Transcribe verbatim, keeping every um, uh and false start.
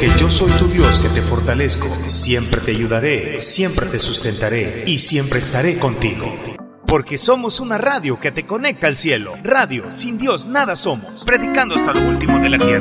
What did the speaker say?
Porque yo soy tu Dios que te fortalezco, siempre te ayudaré, siempre te sustentaré y siempre estaré contigo. Porque somos una radio que te conecta al cielo. Radio, sin Dios nada somos. Predicando hasta lo último de la tierra.